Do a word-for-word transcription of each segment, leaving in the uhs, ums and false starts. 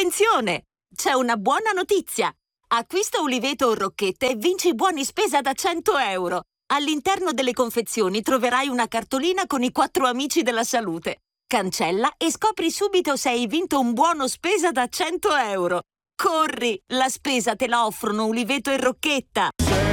Attenzione! C'è una buona notizia! Acquista Uliveto o Rocchette e vinci buoni spesa da cento euro. All'interno delle confezioni troverai una cartolina con i quattro amici della salute. Cancella e scopri subito se hai vinto un buono spesa da cento euro. Corri! La spesa te la offrono Uliveto e Rocchetta.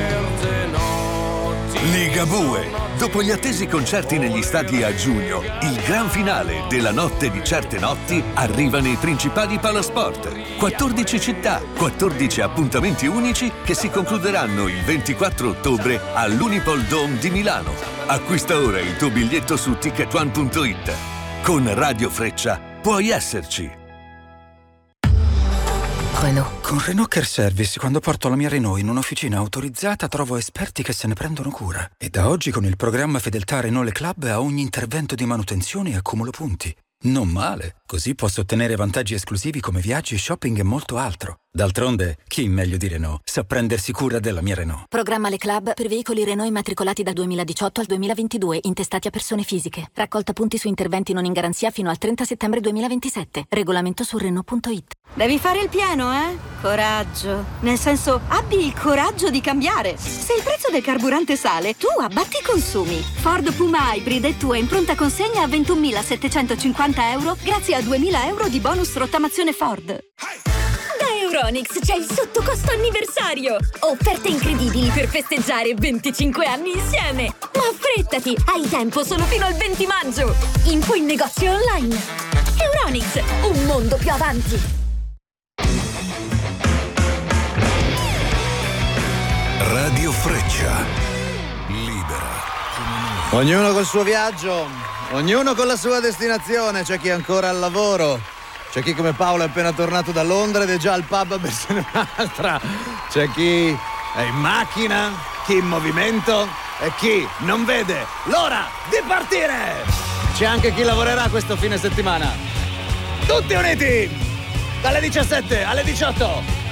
Ligabue. Dopo gli attesi concerti negli stadi a giugno, il gran finale della Notte di certe notti arriva nei principali palasport. quattordici città, quattordici appuntamenti unici che si concluderanno il ventiquattro ottobre all'Unipol Dome di Milano. Acquista ora il tuo biglietto su ticket one punto it. Con Radio Freccia puoi esserci. Renault. Con Renault Care Service, quando porto la mia Renault in un'officina autorizzata, trovo esperti che se ne prendono cura. E da oggi con il programma Fedeltà Renault Le Club a ogni intervento di manutenzione accumulo punti. Non male, così posso ottenere vantaggi esclusivi come viaggi, shopping e molto altro. D'altronde, chi meglio di Renault sa prendersi cura della mia Renault. Programma Le Club per veicoli Renault immatricolati dal duemiladiciotto al duemilaventidue, intestati a persone fisiche. Raccolta punti su interventi non in garanzia fino al trenta settembre duemilaventisette. Regolamento su Renault punto it. Devi fare il pieno, eh? Coraggio. Nel senso, abbi il coraggio di cambiare. Se il prezzo del carburante sale, tu abbatti i consumi. Ford Puma Hybrid è tua in pronta consegna a ventunomilasettecentocinquanta euro grazie a duemila euro di bonus rottamazione Ford. Da Euronics c'è il sottocosto anniversario! Offerte incredibili per festeggiare venticinque anni insieme! Ma affrettati! Hai tempo solo fino al venti maggio! Info in negozio online! Euronics, un mondo più avanti! Radio Freccia. Libera. Ognuno col suo viaggio, ognuno con la sua destinazione. C'è chi è ancora al lavoro, c'è chi come Paolo è appena tornato da Londra ed è già al pub a bersene un'altra. C'è chi è in macchina, chi in movimento e chi non vede l'ora di partire. C'è anche chi lavorerà questo fine settimana. Tutti uniti! Dalle diciassette alle diciotto